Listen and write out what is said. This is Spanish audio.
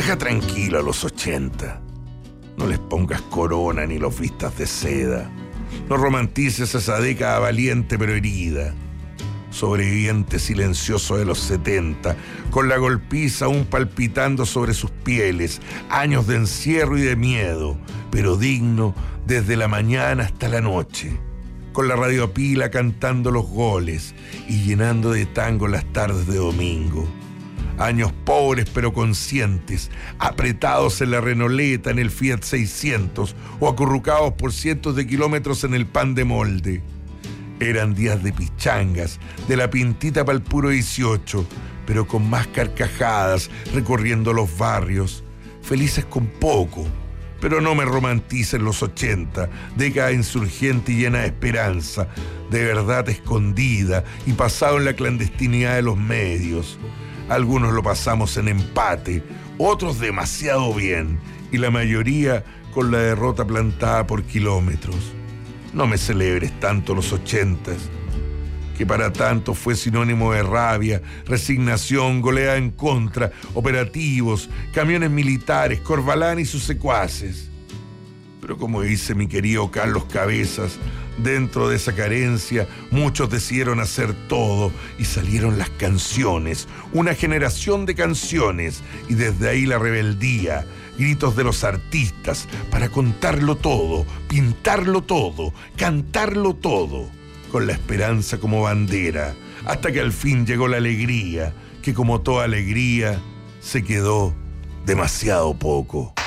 Deja tranquilo a los 80. No les pongas corona ni los vistas de seda. No romantices esa década valiente pero herida. Sobreviviente silencioso de los 70, con la golpiza aún palpitando sobre sus pieles, años de encierro y de miedo, pero digno desde la mañana hasta la noche, con la radiopila cantando los goles y llenando de tango las tardes de domingo. Años pobres pero conscientes, apretados en la Renoleta, en el Fiat 600 o acurrucados por cientos de kilómetros en el pan de molde. Eran días de pichangas, de la pintita para el puro 18, pero con más carcajadas recorriendo los barrios, felices con poco. Pero no me romanticen los 80, década insurgente y llena de esperanza, de verdad escondida y pasado en la clandestinidad de los medios. Algunos lo pasamos en empate, otros demasiado bien, y la mayoría con la derrota plantada por kilómetros. No me celebres tanto los 80, que para tanto fue sinónimo de rabia, resignación, goleada en contra, operativos, camiones militares, Corvalán y sus secuaces. Pero como dice mi querido Carlos Cabezas, dentro de esa carencia muchos decidieron hacer todo y salieron las canciones, una generación de canciones, y desde ahí la rebeldía, gritos de los artistas para contarlo todo, pintarlo todo, cantarlo todo, con la esperanza como bandera, hasta que al fin llegó la alegría, que como toda alegría se quedó demasiado poco.